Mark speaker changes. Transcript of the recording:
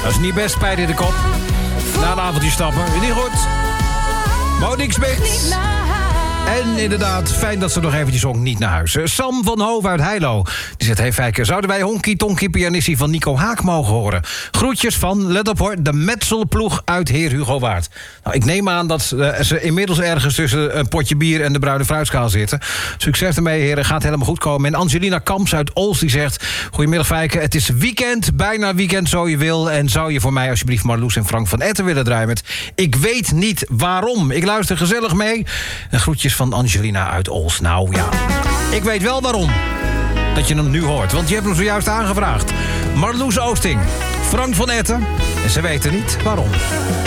Speaker 1: Dat is niet best, pijn in de kop. Na een avondje stappen, niet goed. Monique Smit. En inderdaad, fijn dat ze nog eventjes zong, niet naar huis. Sam van Hoof uit Heilo. Die zegt, hey Fijke, zouden wij Honky Tonky pianissie van Nico Haak mogen horen? Groetjes van, let op hoor, de Metselploeg uit Heer Hugo Waard. Nou, ik neem aan dat ze inmiddels ergens tussen een potje bier en de bruine fruitschaal zitten. Succes ermee, heren, gaat helemaal goed komen. En Angelina Kamps uit Ols, die zegt, goedemiddag Fijke, het is weekend, bijna weekend zo je wil. En zou je voor mij alsjeblieft Marloes en Frank van Etten willen draaien met Ik weet niet waarom. Ik luister gezellig mee. En groetjes van Angelina uit Ols. Nou ja, ik weet wel waarom dat je hem nu hoort. Want je hebt hem zojuist aangevraagd. Marloes Oosting, Frank van Etten. En ze weten niet waarom.